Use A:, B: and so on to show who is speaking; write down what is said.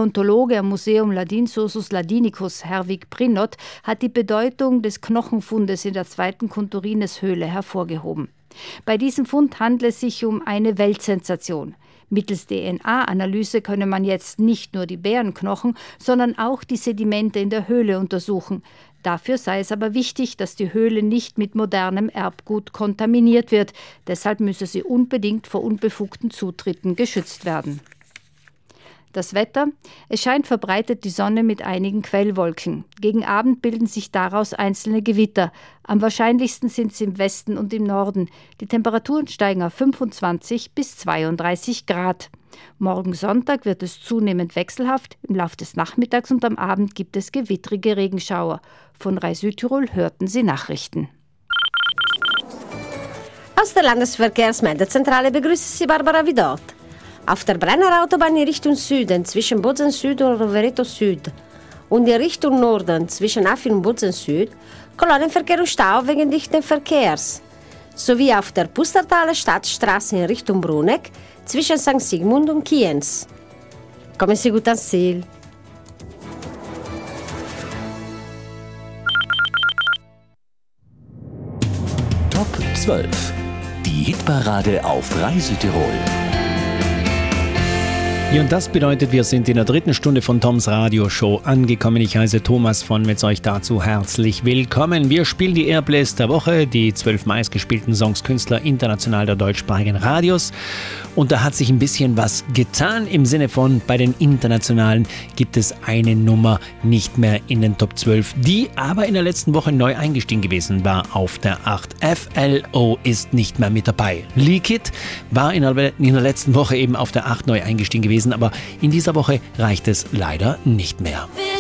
A: Paläontologe am Museum Ladinsosus Ladinicus, Herwig Prinnot, hat die Bedeutung des Knochenfundes in der zweiten Kontorineshöhle hervorgehoben. Bei diesem Fund handelt es sich um eine Weltsensation. Mittels DNA-Analyse könne man jetzt nicht nur die Bärenknochen, sondern auch die Sedimente in der Höhle untersuchen. Dafür sei es aber wichtig, dass die Höhle nicht mit modernem Erbgut kontaminiert wird. Deshalb müsse sie unbedingt vor unbefugten Zutritten geschützt werden. Das Wetter: Es scheint verbreitet die Sonne mit einigen Quellwolken. Gegen Abend bilden sich daraus einzelne Gewitter. Am wahrscheinlichsten sind sie im Westen und im Norden. Die Temperaturen steigen auf 25 bis 32 Grad. Morgen Sonntag wird es zunehmend wechselhaft. Im Laufe des Nachmittags und am Abend gibt es gewittrige Regenschauer. Von Rai Südtirol hörten Sie Nachrichten.
B: Aus der Landesverkehrsmeldezentrale begrüßt Sie Barbara Widot. Auf der Brenner Autobahn in Richtung Süden zwischen Bozen Süd und Rovereto Süd und in Richtung Norden zwischen Afrin und Bozen Süd Kolonnenverkehr und Stau wegen dichten Verkehrs. Sowie auf der Pustertaler Stadtstraße in Richtung Bruneck zwischen St. Sigmund und Kienz. Kommen Sie gut ans Ziel.
C: Top 12. Die Hitparade auf Rai Südtirol.
D: Ja, und das bedeutet, wir sind in der dritten Stunde von Toms Radioshow angekommen. Ich heiße Thomas von Metz, euch dazu herzlich willkommen. Wir spielen die Airplays der Woche, die 12 meistgespielten Songs Künstler international der deutschsprachigen Radios. Und da hat sich ein bisschen was getan im Sinne von, bei den internationalen gibt es eine Nummer nicht mehr in den Top 12, die aber in der letzten Woche neu eingestiegen gewesen war auf der 8. FLO ist nicht mehr mit dabei. Leak It war in der letzten Woche eben auf der 8 neu eingestiegen gewesen, aber in dieser Woche reicht es leider nicht mehr.